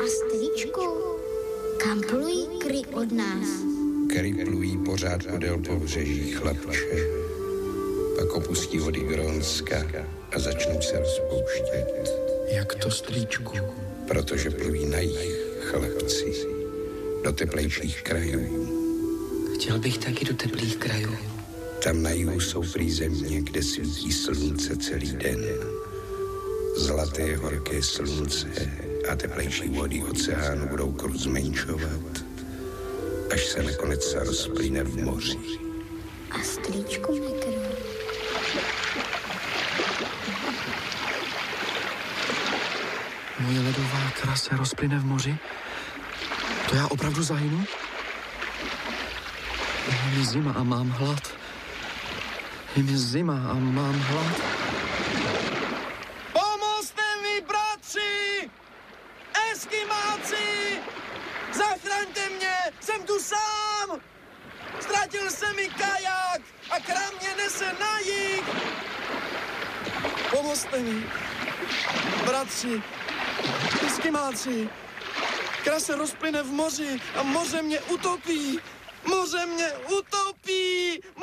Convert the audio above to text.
Astričku, kam plují kry od nás? Kry plují pořád podél pobřeží, chlapče. Pak opustí vody Grónska a začnou se rozpouštět. Jak to, strýčku? Protože plují na jih, chlapci. Do teplejších krajů. Chtěl bych taky do teplých krajů. Tam na jihu jsou prý země, kde svítí slunce celý den. Zlaté horké slunce a teplejší vody oceánu budou kruh zmenšovat, až se nakonec rozplyne v moři. Astričku, Mekro. Moje ledová kra se rozplyne v moři? To já opravdu zahynu? Je mi zima a mám hlad. Je mi zima a mám hlad. Pomozte mi, bratři! Eskimáci! Zachraňte mě! Jsem tu sám! Ztratil se mi kajak a kra mě nese na jih! Pomozte mi, bratři! Eskimáci! Kra se rozplyne v moři a moře mě utopí! Moře mě utopí!